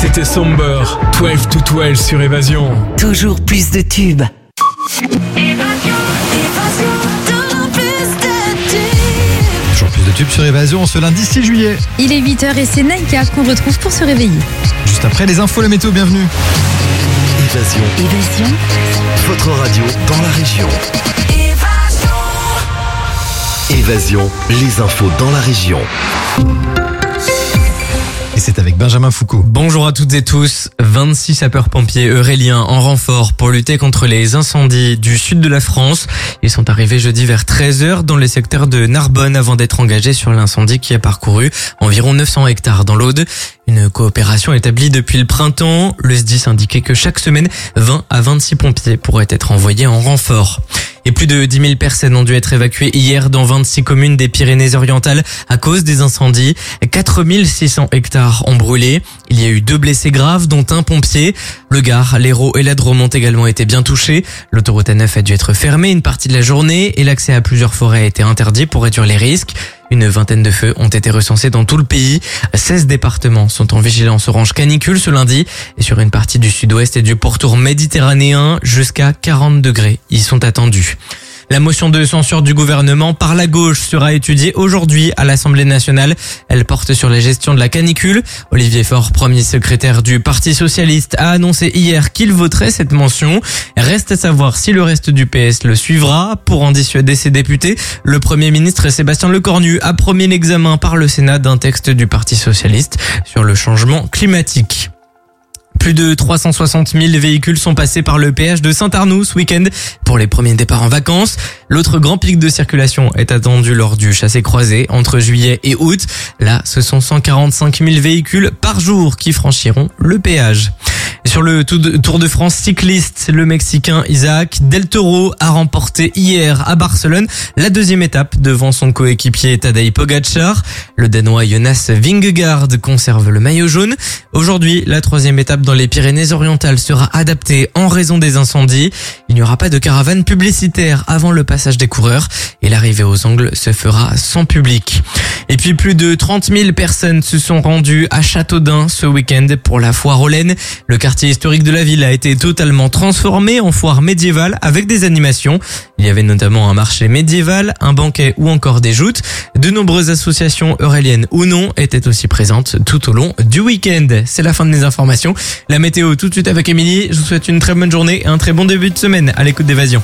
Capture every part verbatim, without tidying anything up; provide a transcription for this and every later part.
C'était Somber, douze to douze sur Évasion. Toujours plus de tubes. Toujours plus de tubes sur Évasion ce lundi six juillet. Il est huit heures et c'est Naïka qu'on retrouve pour se réveiller. Juste après les infos, la météo, bienvenue. Évasion. Évasion. Votre radio dans la région. Évasion, les infos dans la région. Et c'est avec Benjamin Foucault. Bonjour à toutes et tous. vingt-six sapeurs-pompiers euréliens en renfort pour lutter contre les incendies du sud de la France. Ils sont arrivés jeudi vers treize heures dans les secteurs de Narbonne avant d'être engagés sur l'incendie qui a parcouru environ neuf cents hectares dans l'Aude. Une coopération établie depuis le printemps. Le S D I S indiquait que chaque semaine, vingt à vingt-six pompiers pourraient être envoyés en renfort. Et plus de dix mille personnes ont dû être évacuées hier dans vingt-six communes des Pyrénées-Orientales à cause des incendies. quatre mille six cents hectares ont brûlé. Il y a eu deux blessés graves, dont un pompier. Le Gard, l'Hérault et la Drôme ont également été bien touchés. L'autoroute A neuf a dû être fermée une partie de la journée et l'accès à plusieurs forêts a été interdit pour réduire les risques. Une vingtaine de feux ont été recensés dans tout le pays. seize départements sont en vigilance orange canicule ce lundi. Et sur une partie du sud-ouest et du pourtour méditerranéen, jusqu'à quarante degrés y sont attendus. La motion de censure du gouvernement par la gauche sera étudiée aujourd'hui à l'Assemblée nationale. Elle porte sur la gestion de la canicule. Olivier Faure, premier secrétaire du Parti socialiste, a annoncé hier qu'il voterait cette mention. Reste à savoir si le reste du P S le suivra. Pour en dissuader ses députés, le Premier ministre Sébastien Lecornu a promis l'examen par le Sénat d'un texte du Parti socialiste sur le changement climatique. Plus de trois cent soixante mille véhicules sont passés par le péage de Saint-Arnoux ce week-end pour les premiers départs en vacances. L'autre grand pic de circulation est attendu lors du chassé-croisé entre juillet et août. Là, ce sont cent quarante-cinq mille véhicules par jour qui franchiront le péage. Sur le Tour de France cycliste, le Mexicain Isaac Del Toro a remporté hier à Barcelone la deuxième étape devant son coéquipier Tadej Pogačar. Le Danois Jonas Vingegaard conserve le maillot jaune. Aujourd'hui, la troisième étape dans les Pyrénées-Orientales sera adaptée en raison des incendies. Il n'y aura pas de caravane publicitaire avant le passage des coureurs et l'arrivée aux angles se fera sans public. Et puis plus de trente mille personnes se sont rendues à Châteaudun ce week-end pour la foire aux laines. Le quartier historique de la ville a été totalement transformé en foire médiévale avec des animations. Il y avait notamment un marché médiéval, un banquet ou encore des joutes. De nombreuses associations euréliennes ou non étaient aussi présentes tout au long du week-end. C'est la fin de mes informations. La météo tout de suite avec Émilie. Je vous souhaite une très bonne journée et un très bon début de semaine à l'écoute d'Évasion.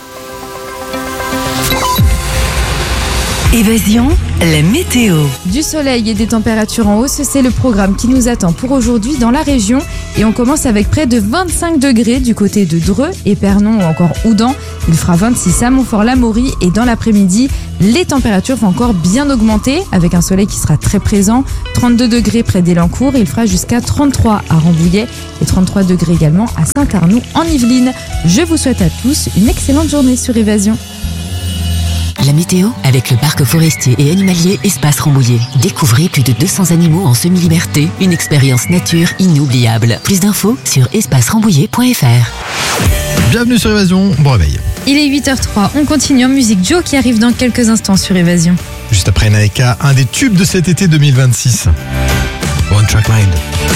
Évasion, la météo. Du soleil et des températures en hausse, c'est le programme qui nous attend pour aujourd'hui dans la région. Et on commence avec près de vingt-cinq degrés du côté de Dreux, Épernon ou encore Houdan. Il fera vingt-six à Montfort-l'Amaury et dans l'après-midi, les températures vont encore bien augmenter avec un soleil qui sera très présent. trente-deux degrés près d'Élancourt, il fera jusqu'à trente-trois à Rambouillet et trente-trois degrés également à Saint-Arnoux en Yvelines. Je vous souhaite à tous une excellente journée sur Évasion. La météo avec le parc forestier et animalier Espace Rambouillet. Découvrez plus de deux cents animaux en semi-liberté. Une expérience nature inoubliable. Plus d'infos sur espace rambouillet point f r. Bienvenue sur Évasion, bon réveil. Il est huit heures zéro trois, on continue en musique. Joe qui arrive dans quelques instants sur Évasion. Juste après Naïka, un des tubes de cet été deux mille vingt-six. One Track Mind.